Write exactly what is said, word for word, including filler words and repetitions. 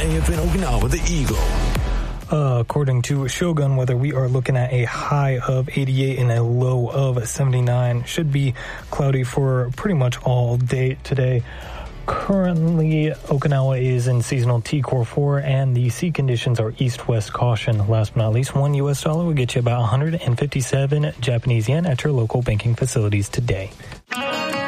A F N Okinawa, the Eagle. Uh, according to Shogun Weather, we are looking at a high of eighty-eight and a low of seventy-nine. Should be cloudy for pretty much all day today. Currently, Okinawa is in seasonal T Core four, and the sea conditions are east-west caution. Last but not least, one U S dollar will get you about one hundred fifty-seven Japanese yen at your local banking facilities today.